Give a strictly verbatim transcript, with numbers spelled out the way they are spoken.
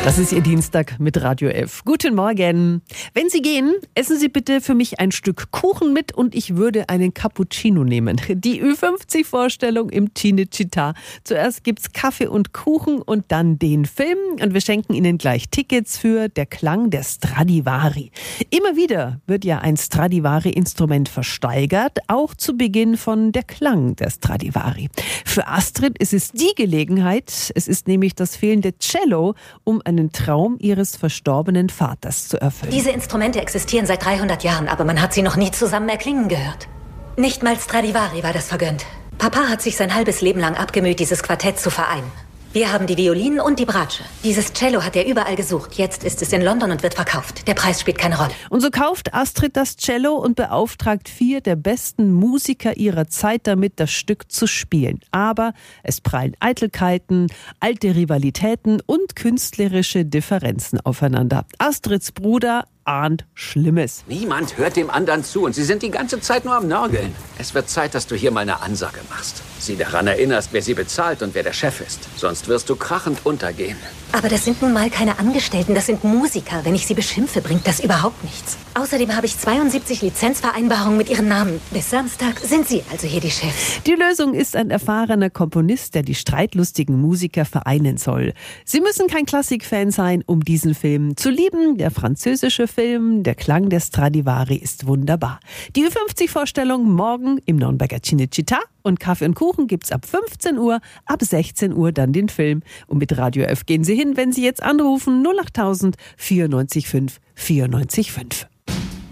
Das ist Ihr Dienstag mit Radio F. Guten Morgen. Wenn Sie gehen, essen Sie bitte für mich ein Stück Kuchen mit und ich würde einen Cappuccino nehmen. Die Ü fünfzig Vorstellung im Cinecittà. Zuerst gibt's Kaffee und Kuchen und dann den Film. Und wir schenken Ihnen gleich Tickets für Der Klang der Stradivari. Immer wieder wird ja ein Stradivari-Instrument versteigert, auch zu Beginn von Der Klang der Stradivari. Für Astrid ist es die Gelegenheit, es ist nämlich das fehlende Cello, um einen Traum ihres verstorbenen Vaters zu erfüllen. Diese Instrumente existieren seit dreihundert Jahren, aber man hat sie noch nie zusammen erklingen gehört. Nicht mal Stradivari war das vergönnt. Papa hat sich sein halbes Leben lang abgemüht, dieses Quartett zu vereinen. Wir haben die Violinen und die Bratsche. Dieses Cello hat er überall gesucht. Jetzt ist es in London und wird verkauft. Der Preis spielt keine Rolle. Und so kauft Astrid das Cello und beauftragt vier der besten Musiker ihrer Zeit damit, das Stück zu spielen. Aber es prallen Eitelkeiten, alte Rivalitäten und künstlerische Differenzen aufeinander. Astrids Bruder ahnt Schlimmes. Niemand hört dem anderen zu und sie sind die ganze Zeit nur am Nörgeln. Es wird Zeit, dass du hier mal eine Ansage machst. Sie daran erinnerst, wer sie bezahlt und wer der Chef ist. Sonst wirst du krachend untergehen. Aber das sind nun mal keine Angestellten, das sind Musiker. Wenn ich sie beschimpfe, bringt das überhaupt nichts. Außerdem habe ich zweiundsiebzig Lizenzvereinbarungen mit ihren Namen. Bis Samstag sind sie also hier die Chefs. Die Lösung ist ein erfahrener Komponist, der die streitlustigen Musiker vereinen soll. Sie müssen kein Klassikfan sein, um diesen Film zu lieben. Der französische Film Der Klang der Stradivari ist wunderbar. Die Ü fünfzig Vorstellung morgen im Nürnberger Cinecittà und Kaffee und Kuchen gibt's ab fünfzehn Uhr, ab sechzehn Uhr dann den Film. Und mit Radio F gehen Sie hin, wenn Sie jetzt anrufen null acht tausend vierundneunzig fünf vierundneunzig fünf.